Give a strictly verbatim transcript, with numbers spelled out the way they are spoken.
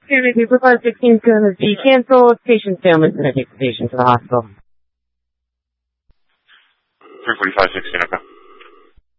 Excuse me, three five sixteen is going to be canceled. Patient family is going to take the patient to the hospital. three forty-five sixteen, okay.